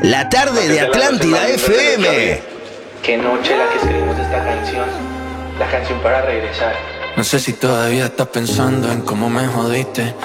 La tarde de Atlántida FM. Qué noche la que escribimos esta canción. La canción para regresar. No sé si todavía estás pensando en cómo me jodiste.